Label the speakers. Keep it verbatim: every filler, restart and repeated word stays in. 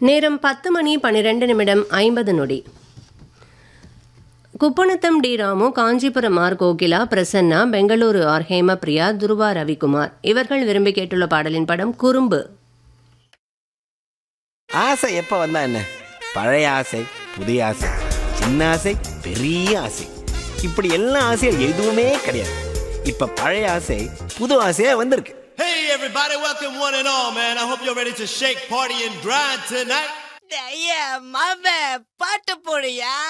Speaker 1: நேரம் பத்து மணி பன்னிரண்டு நிமிடம் ஐம்பது நொடி. குப்பணத்தம் D Ramu, Kanchipuram R Kokila, Prasanna, Bengaluru R Hemapriya, Dhruva Ravikumar இவர்கள் விரும்பி கேட்டுள்ள பாடலின் படம் குறும்பு.
Speaker 2: ஆசை எப்ப வந்தா என்ன? பழைய ஆசை, புதிய ஆசை, சின்ன ஆசை, பெரிய ஆசை, இப்படி எல்லா ஆசையும் எதுவுமே கிடையாது. இப்ப பழைய ஆசை புது ஆசையா வந்திருக்கு.
Speaker 3: Hey everybody, welcome one and all, man. I hope you're ready to shake, party and grind tonight.
Speaker 4: Yeah, மாமே பாட்டு போடுயா.